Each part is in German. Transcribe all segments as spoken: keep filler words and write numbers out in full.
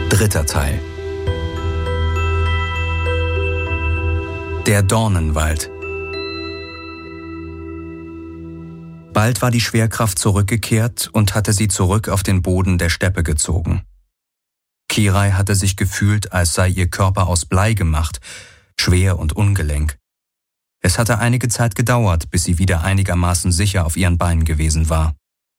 Dritter Teil. Der Dornenwald. Bald war die Schwerkraft zurückgekehrt und hatte sie zurück auf den Boden der Steppe gezogen. Kirai hatte sich gefühlt, als sei ihr Körper aus Blei gemacht, schwer und ungelenk. Es hatte einige Zeit gedauert, bis sie wieder einigermaßen sicher auf ihren Beinen gewesen war.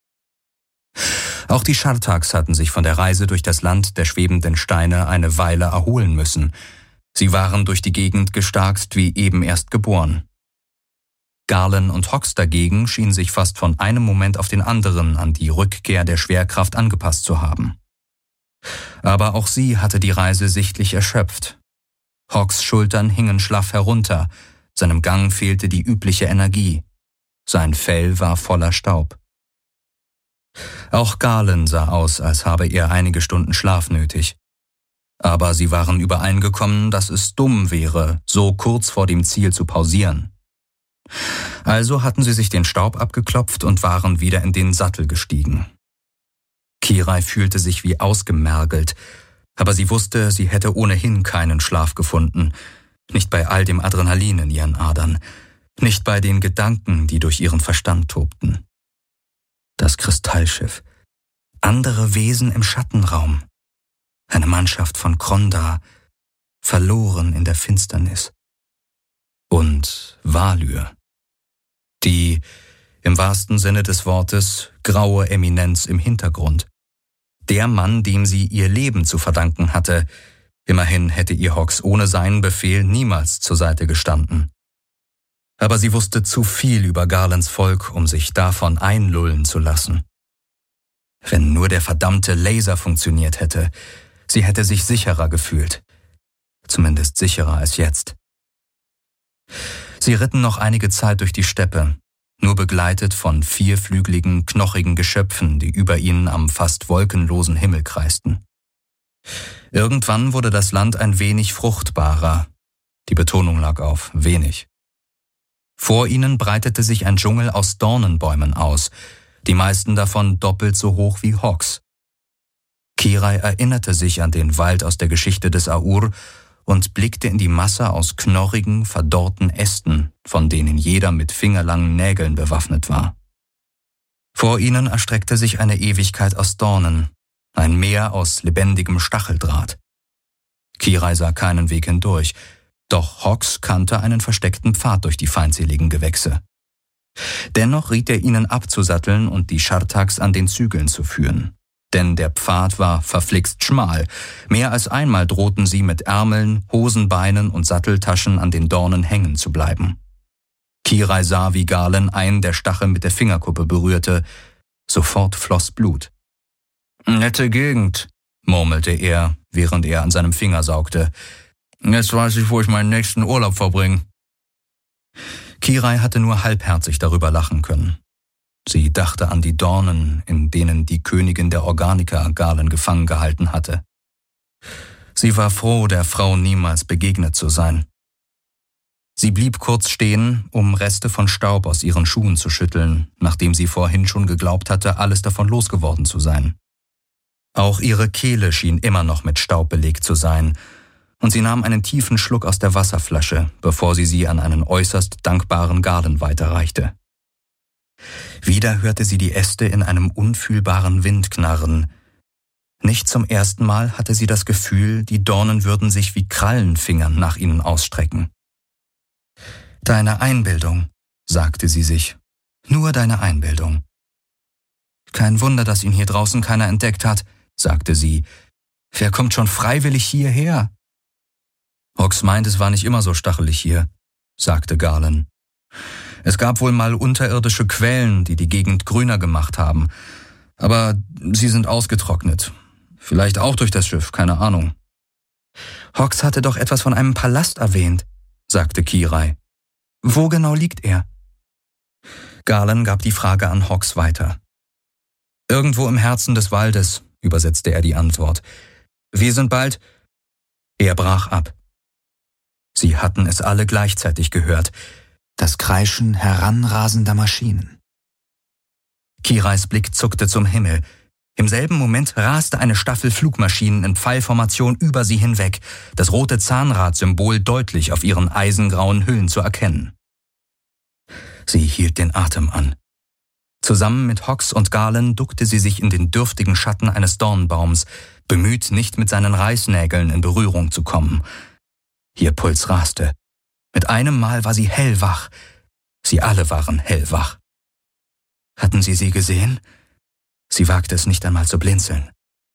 Auch die Schartaks hatten sich von der Reise durch das Land der schwebenden Steine eine Weile erholen müssen. Sie waren durch die Gegend gestarkt wie eben erst geboren. Garland und Hox dagegen schienen sich fast von einem Moment auf den anderen an die Rückkehr der Schwerkraft angepasst zu haben. Aber auch sie hatte die Reise sichtlich erschöpft. Hox' Schultern hingen schlaff herunter, seinem Gang fehlte die übliche Energie. Sein Fell war voller Staub. Auch Garland sah aus, als habe er einige Stunden Schlaf nötig. Aber sie waren übereingekommen, dass es dumm wäre, so kurz vor dem Ziel zu pausieren. Also hatten sie sich den Staub abgeklopft und waren wieder in den Sattel gestiegen. Kirai fühlte sich wie ausgemergelt, aber sie wusste, sie hätte ohnehin keinen Schlaf gefunden, nicht bei all dem Adrenalin in ihren Adern, nicht bei den Gedanken, die durch ihren Verstand tobten. Das Kristallschiff, andere Wesen im Schattenraum, eine Mannschaft von Kronda, verloren in der Finsternis. Und Valyr, die, im wahrsten Sinne des Wortes, graue Eminenz im Hintergrund. Der Mann, dem sie ihr Leben zu verdanken hatte, immerhin hätte ihr Hox ohne seinen Befehl niemals zur Seite gestanden. Aber sie wusste zu viel über Garlands Volk, um sich davon einlullen zu lassen. Wenn nur der verdammte Laser funktioniert hätte, sie hätte sich sicherer gefühlt. Zumindest sicherer als jetzt. Sie ritten noch einige Zeit durch die Steppe, nur begleitet von vierflügeligen, knochigen Geschöpfen, die über ihnen am fast wolkenlosen Himmel kreisten. Irgendwann wurde das Land ein wenig fruchtbarer. Die Betonung lag auf wenig. Vor ihnen breitete sich ein Dschungel aus Dornenbäumen aus, die meisten davon doppelt so hoch wie Hox. Kirai erinnerte sich an den Wald aus der Geschichte des Aur und blickte in die Masse aus knorrigen, verdorrten Ästen, von denen jeder mit fingerlangen Nägeln bewaffnet war. Vor ihnen erstreckte sich eine Ewigkeit aus Dornen, ein Meer aus lebendigem Stacheldraht. Kirai sah keinen Weg hindurch, doch Hox kannte einen versteckten Pfad durch die feindseligen Gewächse. Dennoch riet er ihnen abzusatteln und die Schartaks an den Zügeln zu führen. Denn der Pfad war verflixt schmal. Mehr als einmal drohten sie mit Ärmeln, Hosenbeinen und Satteltaschen an den Dornen hängen zu bleiben. Kirai sah, wie Garland einen der Stachel mit der Fingerkuppe berührte. Sofort floss Blut. »Nette Gegend«, murmelte er, während er an seinem Finger saugte. »Jetzt weiß ich, wo ich meinen nächsten Urlaub verbringe.« Kirai hatte nur halbherzig darüber lachen können. Sie dachte an die Dornen, in denen die Königin der Organiker Garland gefangen gehalten hatte. Sie war froh, der Frau niemals begegnet zu sein. Sie blieb kurz stehen, um Reste von Staub aus ihren Schuhen zu schütteln, nachdem sie vorhin schon geglaubt hatte, alles davon losgeworden zu sein. Auch ihre Kehle schien immer noch mit Staub belegt zu sein, und sie nahm einen tiefen Schluck aus der Wasserflasche, bevor sie sie an einen äußerst dankbaren Garland weiterreichte. Wieder hörte sie die Äste in einem unfühlbaren Wind knarren. Nicht zum ersten Mal hatte sie das Gefühl, die Dornen würden sich wie Krallenfingern nach ihnen ausstrecken. »Deine Einbildung«, sagte sie sich, »nur deine Einbildung.« »Kein Wunder, dass ihn hier draußen keiner entdeckt hat«, sagte sie. »Wer kommt schon freiwillig hierher?« »Hox meint, es war nicht immer so stachelig hier«, sagte Garland. »Es gab wohl mal unterirdische Quellen, die die Gegend grüner gemacht haben. Aber sie sind ausgetrocknet. Vielleicht auch durch das Schiff, keine Ahnung.« »Hox hatte doch etwas von einem Palast erwähnt«, sagte Kirai. »Wo genau liegt er?« Garland gab die Frage an Hox weiter. »Irgendwo im Herzen des Waldes«, übersetzte er die Antwort. »Wir sind bald...« Er brach ab. Sie hatten es alle gleichzeitig gehört. Das Kreischen heranrasender Maschinen. Kirais Blick zuckte zum Himmel. Im selben Moment raste eine Staffel Flugmaschinen in Pfeilformation über sie hinweg, das rote Zahnradsymbol deutlich auf ihren eisengrauen Hüllen zu erkennen. Sie hielt den Atem an. Zusammen mit Hawks und Garland duckte sie sich in den dürftigen Schatten eines Dornbaums, bemüht, nicht mit seinen Reißnägeln in Berührung zu kommen. Ihr Puls raste. Mit einem Mal war sie hellwach. Sie alle waren hellwach. Hatten sie sie gesehen? Sie wagte es nicht einmal zu blinzeln.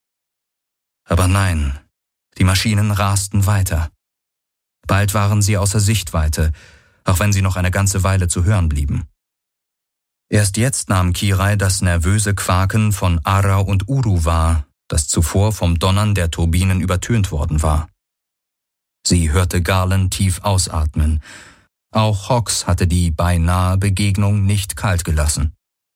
Aber nein, die Maschinen rasten weiter. Bald waren sie außer Sichtweite, auch wenn sie noch eine ganze Weile zu hören blieben. Erst jetzt nahm Kirai das nervöse Quaken von Ara und Uru wahr, das zuvor vom Donnern der Turbinen übertönt worden war. Sie hörte Garland tief ausatmen. Auch Hawks hatte die beinahe Begegnung nicht kalt gelassen.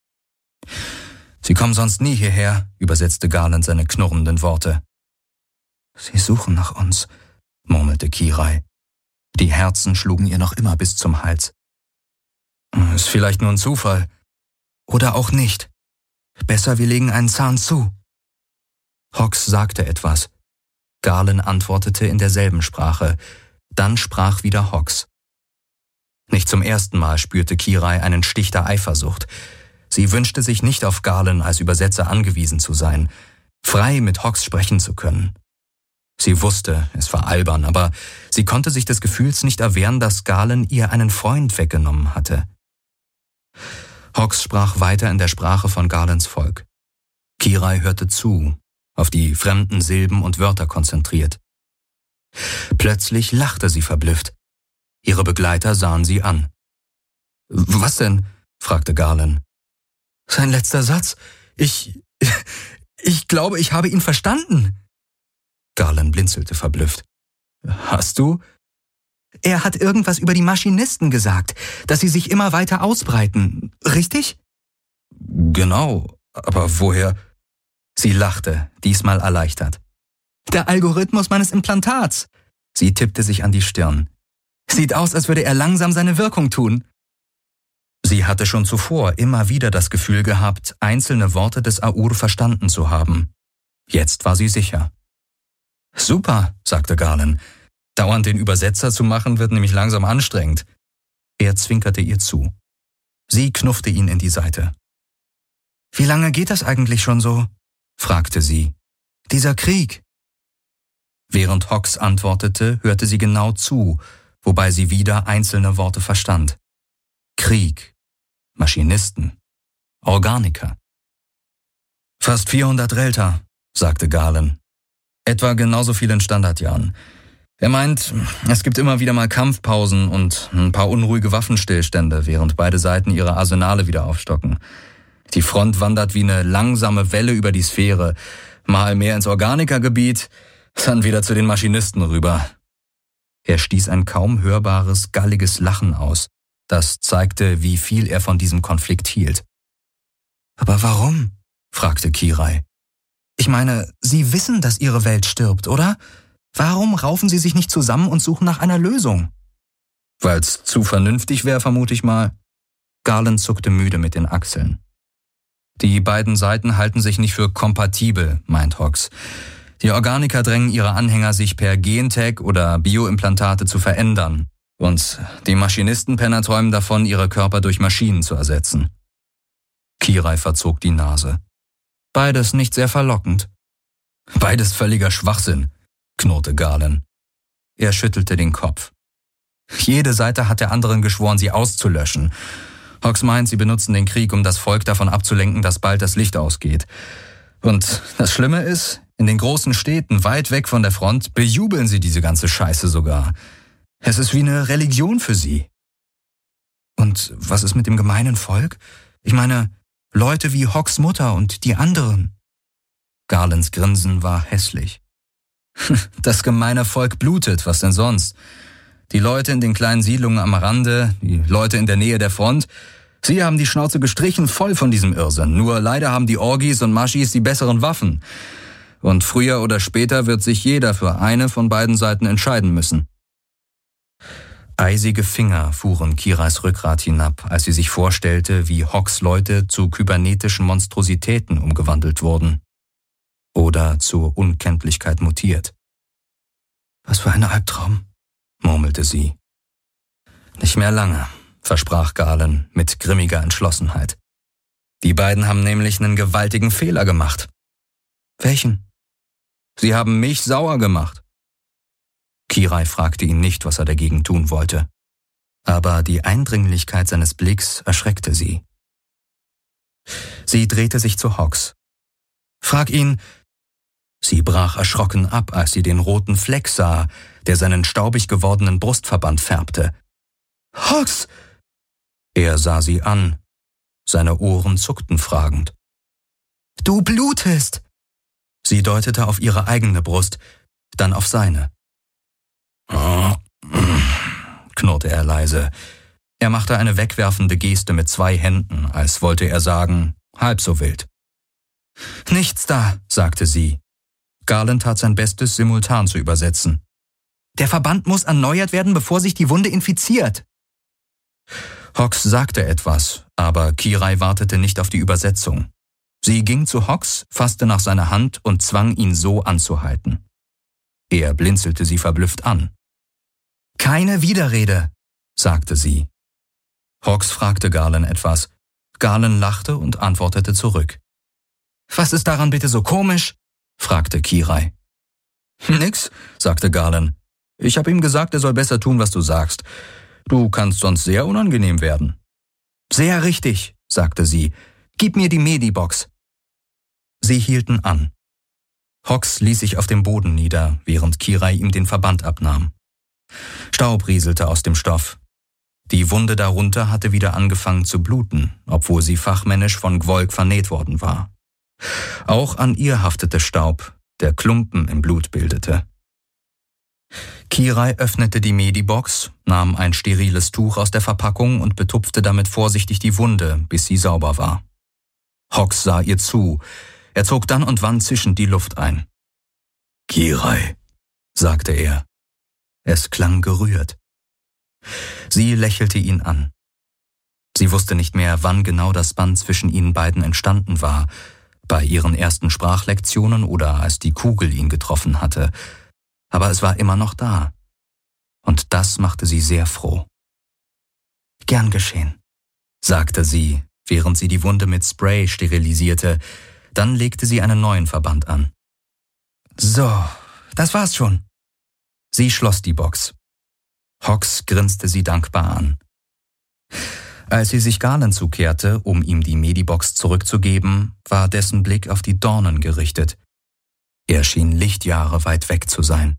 »Sie kommen sonst nie hierher«, übersetzte Garland seine knurrenden Worte. »Sie suchen nach uns«, murmelte Kirai. Die Herzen schlugen ihr noch immer bis zum Hals. »Ist vielleicht nur ein Zufall. Oder auch nicht. Besser, wir legen einen Zahn zu.« Hawks sagte etwas. Garland antwortete in derselben Sprache. Dann sprach wieder Hawks. Nicht zum ersten Mal spürte Kirai einen Stich der Eifersucht. Sie wünschte sich nicht auf Garland als Übersetzer angewiesen zu sein, frei mit Hawks sprechen zu können. Sie wusste, es war albern, aber sie konnte sich des Gefühls nicht erwehren, dass Garland ihr einen Freund weggenommen hatte. Hawks sprach weiter in der Sprache von Garlands Volk. Kirai hörte zu, auf die fremden Silben und Wörter konzentriert. Plötzlich lachte sie verblüfft. Ihre Begleiter sahen sie an. »Was denn?« fragte Garland. »Sein letzter Satz. Ich... ich glaube, ich habe ihn verstanden.« Garland blinzelte verblüfft. »Hast du?« »Er hat irgendwas über die Maschinisten gesagt, dass sie sich immer weiter ausbreiten, richtig?« »Genau, aber woher?« Sie lachte, diesmal erleichtert. »Der Algorithmus meines Implantats.« Sie tippte sich an die Stirn. »Sieht aus, als würde er langsam seine Wirkung tun.« Sie hatte schon zuvor immer wieder das Gefühl gehabt, einzelne Worte des Aur verstanden zu haben. Jetzt war sie sicher. »Super«, sagte Garland. »Dauernd den Übersetzer zu machen, wird nämlich langsam anstrengend.« Er zwinkerte ihr zu. Sie knuffte ihn in die Seite. »Wie lange geht das eigentlich schon so?« fragte sie. »Dieser Krieg?« Während Hawks antwortete, hörte sie genau zu, wobei sie wieder einzelne Worte verstand. Krieg, Maschinisten, Organiker. »Fast vierhundert Relta«, sagte Garland. »Etwa genauso viel in Standardjahren. Er meint, es gibt immer wieder mal Kampfpausen und ein paar unruhige Waffenstillstände, während beide Seiten ihre Arsenale wieder aufstocken. Die Front wandert wie eine langsame Welle über die Sphäre, mal mehr ins Organikergebiet, dann wieder zu den Maschinisten rüber.« Er stieß ein kaum hörbares, galliges Lachen aus. Das zeigte, wie viel er von diesem Konflikt hielt. »Aber warum?« fragte Kirai. »Ich meine, Sie wissen, dass Ihre Welt stirbt, oder? Warum raufen Sie sich nicht zusammen und suchen nach einer Lösung?« »Weil's zu vernünftig wäre, vermute ich mal.« Garland zuckte müde mit den Achseln. »Die beiden Seiten halten sich nicht für kompatibel«, meint Hawks. »Die Organiker drängen ihre Anhänger, sich per Gentech oder Bioimplantate zu verändern. Und die Maschinistenpenner träumen davon, ihre Körper durch Maschinen zu ersetzen.« Kirai verzog die Nase. »Beides nicht sehr verlockend.« »Beides völliger Schwachsinn«, knurrte Garland. Er schüttelte den Kopf. »Jede Seite hat der anderen geschworen, sie auszulöschen. Hawks meint, sie benutzen den Krieg, um das Volk davon abzulenken, dass bald das Licht ausgeht. Und das Schlimme ist, in den großen Städten, weit weg von der Front, bejubeln sie diese ganze Scheiße sogar. Es ist wie eine Religion für sie.« »Und was ist mit dem gemeinen Volk? Ich meine, Leute wie Hawks Mutter und die anderen.« Garlands Grinsen war hässlich. »Das gemeine Volk blutet, was denn sonst? Die Leute in den kleinen Siedlungen am Rande, die Leute in der Nähe der Front, sie haben die Schnauze gestrichen voll von diesem Irrsinn. Nur leider haben die Orgis und Maschis die besseren Waffen. Und früher oder später wird sich jeder für eine von beiden Seiten entscheiden müssen.« Eisige Finger fuhren Kirais Rückgrat hinab, als sie sich vorstellte, wie Hawks Leute zu kybernetischen Monstrositäten umgewandelt wurden. oder zur Unkenntlichkeit mutiert. »Was für ein Albtraum«, murmelte sie. »Nicht mehr lange«, versprach Galen mit grimmiger Entschlossenheit. »Die beiden haben nämlich einen gewaltigen Fehler gemacht.« »Welchen?« »Sie haben mich sauer gemacht.« Kirai fragte ihn nicht, was er dagegen tun wollte. Aber die Eindringlichkeit seines Blicks erschreckte sie. Sie drehte sich zu Hawks. »Frag ihn...« Sie brach erschrocken ab, als sie den roten Fleck sah, der seinen staubig gewordenen Brustverband färbte. »Hawks!« Er sah sie an. Seine Ohren zuckten fragend. »Du blutest!« Sie deutete auf ihre eigene Brust, dann auf seine. »Oh«, knurrte er leise. Er machte eine wegwerfende Geste mit zwei Händen, als wollte er sagen, halb so wild. »Nichts da«, sagte sie. Galen tat sein Bestes, simultan zu übersetzen. »Der Verband muss erneuert werden, bevor sich die Wunde infiziert.« Hawks sagte etwas, aber Kirai wartete nicht auf die Übersetzung. Sie ging zu Hawks, fasste nach seiner Hand und zwang ihn so anzuhalten. Er blinzelte sie verblüfft an. »Keine Widerrede«, sagte sie. Hawks fragte Galen etwas. Galen lachte und antwortete zurück. »Was ist daran bitte so komisch?« fragte Kirai. »Nix«, sagte Galen. »Ich habe ihm gesagt, er soll besser tun, was du sagst. Du kannst sonst sehr unangenehm werden.« »Sehr richtig«, sagte sie. »Gib mir die Medibox.« Sie hielten an. Hawks ließ sich auf dem Boden nieder, während Kirai ihm den Verband abnahm. Staub rieselte aus dem Stoff. Die Wunde darunter hatte wieder angefangen zu bluten, obwohl sie fachmännisch von Gwolk vernäht worden war. Auch an ihr haftete Staub, der Klumpen im Blut bildete. Kirai öffnete die Medibox, nahm ein steriles Tuch aus der Verpackung und betupfte damit vorsichtig die Wunde, bis sie sauber war. Hawks sah ihr zu. Er zog dann und wann zischend die Luft ein. »Kirai«, sagte er. Es klang gerührt. Sie lächelte ihn an. Sie wusste nicht mehr, wann genau das Band zwischen ihnen beiden entstanden war, bei ihren ersten Sprachlektionen oder als die Kugel ihn getroffen hatte. Aber es war immer noch da. Und das machte sie sehr froh. »Gern geschehen«, sagte sie, während sie die Wunde mit Spray sterilisierte. Dann legte sie einen neuen Verband an. »So, das war's schon.« Sie schloss die Box. Hawks grinste sie dankbar an. Als sie sich Galen zukehrte, um ihm die Medibox zurückzugeben, war dessen Blick auf die Dornen gerichtet. Er schien Lichtjahre weit weg zu sein.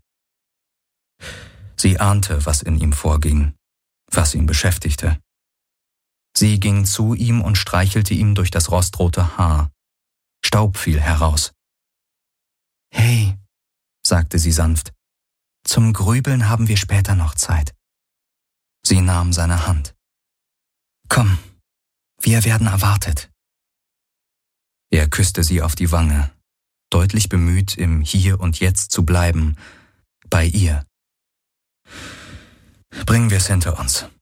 Sie ahnte, was in ihm vorging, was ihn beschäftigte. Sie ging zu ihm und streichelte ihm durch das rostrote Haar. Staub fiel heraus. »Hey«, sagte sie sanft, »zum Grübeln haben wir später noch Zeit.« Sie nahm seine Hand. »Komm, wir werden erwartet.« Er küsste sie auf die Wange, deutlich bemüht, im Hier und Jetzt zu bleiben, bei ihr. »Bringen wir es hinter uns«,